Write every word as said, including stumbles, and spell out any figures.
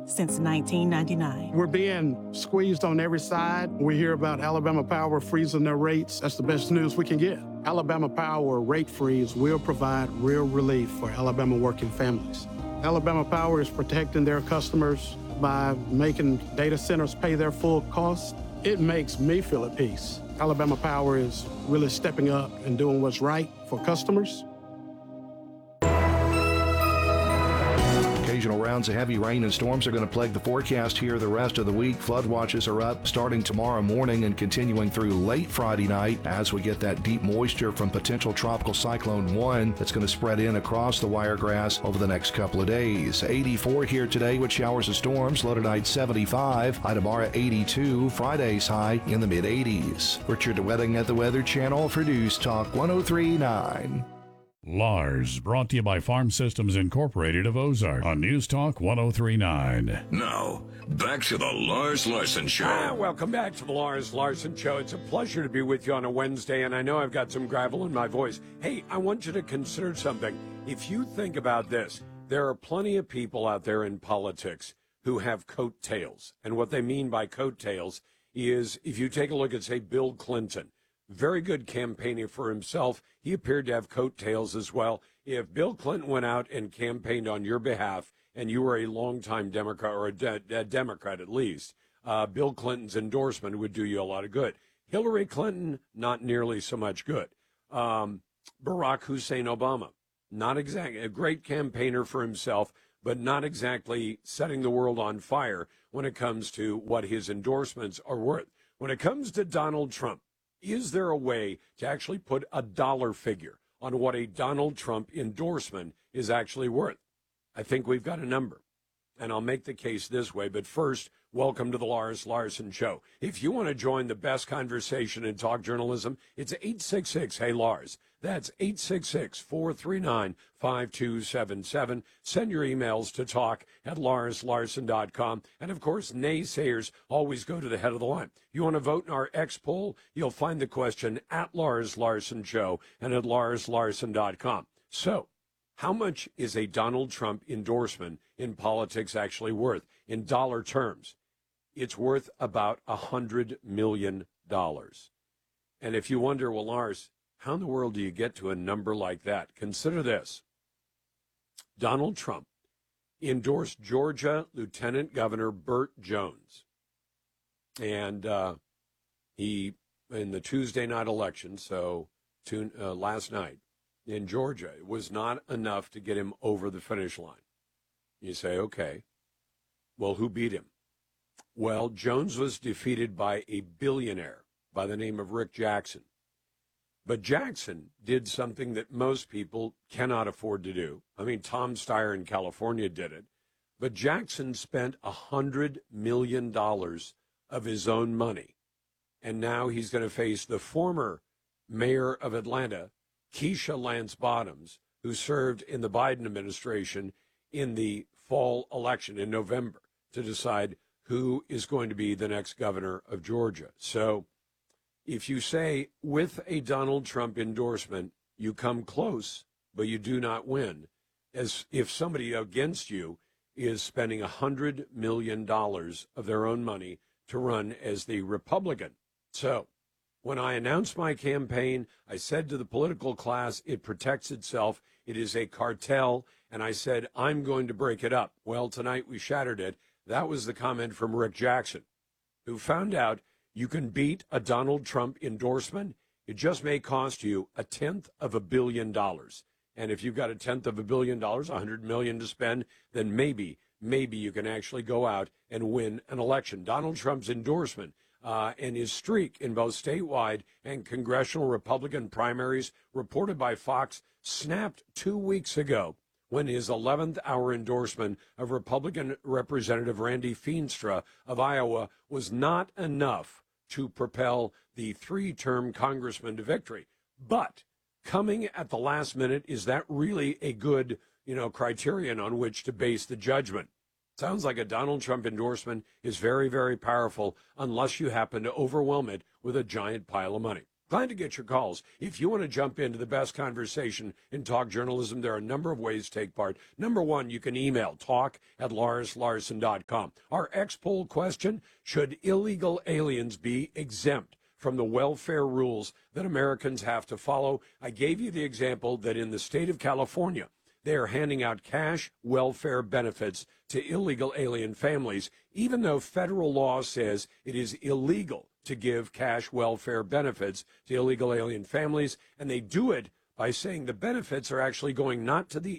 since nineteen ninety-nine. We're being squeezed on every side. We hear about Alabama Power freezing their rates. That's the best news we can get. Alabama Power rate freeze will provide real relief for Alabama working families. Alabama Power is protecting their customers by making data centers pay their full cost. It makes me feel at peace. Alabama Power is really stepping up and doing what's right for customers. Occasional rounds of heavy rain and storms are going to plague the forecast here the rest of the week. Flood watches are up starting tomorrow morning and continuing through late Friday night as we get that deep moisture from potential tropical cyclone one that's going to spread in across the Wiregrass over the next couple of days. eighty-four here today with showers and storms. Low tonight seventy-five. High tomorrow eighty-two. Friday's high in the mid eighties. Richard Wedding at the Weather Channel for News Talk one oh three point nine. Lars, brought to you by Farm Systems Incorporated of Ozark on News Talk one oh three point nine. Now, back to the Lars Larson Show. Ah, welcome back to the Lars Larson Show. It's a pleasure to be with you on a Wednesday, and I know I've got some gravel in my voice. Hey, I want you to consider something. If you think about this, there are plenty of people out there in politics who have coattails. And what they mean by coattails is if you take a look at, say, Bill Clinton, very good campaigner for himself. He appeared to have coattails as well. If Bill Clinton went out and campaigned on your behalf, and you were a longtime Democrat, or a, de- a Democrat at least, uh, Bill Clinton's endorsement would do you a lot of good. Hillary Clinton, not nearly so much good. Um, Barack Hussein Obama, not exactly a great campaigner for himself, but not exactly setting the world on fire when it comes to what his endorsements are worth. When it comes to Donald Trump, is there a way to actually put a dollar figure on what a Donald Trump endorsement is actually worth? I think we've got a number, and I'll make the case this way. But first, welcome to the Lars Larson Show. If you want to join the best conversation in talk journalism, it's eight six six, hey Lars. That's eight six six, four three nine, five two seven seven. Send your emails to talk at lars larson dot com. And, of course, naysayers always go to the head of the line. You want to vote in our X poll? You'll find the question at Lars Larson Show and at lars larson dot com. So, how much is a Donald Trump endorsement in politics actually worth? In dollar terms, it's worth about one hundred million dollars. And if you wonder, well, Lars, how in the world do you get to a number like that? Consider this. Donald Trump endorsed Georgia Lieutenant Governor Burt Jones. And uh, he, in the Tuesday night election, so to, uh, last night in Georgia, it was not enough to get him over the finish line. You say, okay, well, who beat him? Well, Jones was defeated by a billionaire by the name of Rick Jackson. But Jackson did something that most people cannot afford to do. I mean, Tom Steyer in California did it. But Jackson spent one hundred million dollars of his own money. And now he's going to face the former mayor of Atlanta, Keisha Lance Bottoms, who served in the Biden administration in the fall election in November to decide who is going to be the next governor of Georgia. So if you say with a Donald Trump endorsement, you come close, but you do not win, as if somebody against you is spending one hundred million dollars of their own money to run as the Republican. So when I announced my campaign, I said to the political class, it protects itself. It is a cartel. And I said, I'm going to break it up. Well, tonight we shattered it. That was the comment from Rick Jackson, who found out you can beat a Donald Trump endorsement. It just may cost you a tenth of a billion dollars. And if you've got a tenth of a billion dollars, one hundred million to spend, then maybe, maybe you can actually go out and win an election. Donald Trump's endorsement uh, and his streak in both statewide and congressional Republican primaries, reported by Fox, snapped two weeks ago when his eleventh hour endorsement of Republican Representative Randy Feenstra of Iowa was not enough to propel the three-term congressman to victory. But coming at the last minute, is that really a good, you know, criterion on which to base the judgment? Sounds like a Donald Trump endorsement is very, very powerful unless you happen to overwhelm it with a giant pile of money. Glad to get your calls. If you want to jump into the best conversation in talk journalism, there are a number of ways to take part. Number one, you can email talk at lars larson dot com. Our X-poll question, should illegal aliens be exempt from the welfare rules that Americans have to follow? I gave you the example that in the state of California, they are handing out cash welfare benefits to illegal alien families, even though federal law says it is illegal to give cash welfare benefits to illegal alien families. And they do it by saying the benefits are actually going not to the